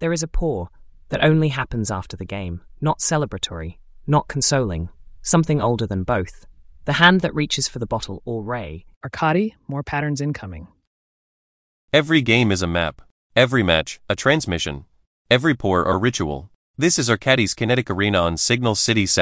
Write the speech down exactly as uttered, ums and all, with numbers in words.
There is a pour that only happens after the game, not celebratory, not consoling, something older than both. The hand that reaches for the bottle or ray. Arcadi, more patterns incoming. Every game is a map. Every match, a transmission. Every pour a ritual. This is Arcadi's Kinetic Arena on Signal City